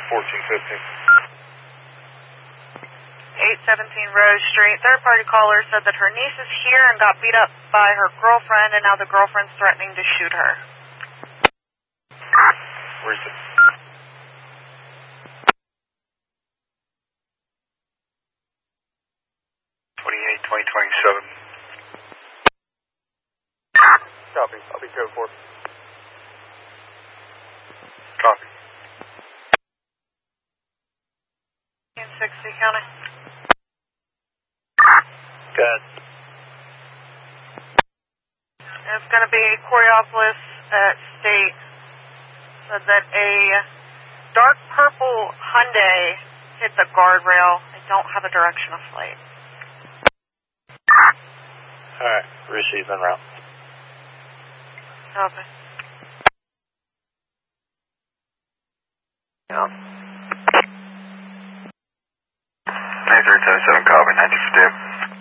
1415. 817 Rose Street. Third party caller said that her niece is here and got beat up by her girlfriend, and now the girlfriend's threatening to shoot her. Where is it? Copy. I'll be code 4. Copy. 60 County. Good. It's going to be Coriopolis at State. Said that a dark purple Hyundai hit the guardrail. I don't have a direction of flight. Alright, receive en route. Okay. Yeah. 9377, copy, 92.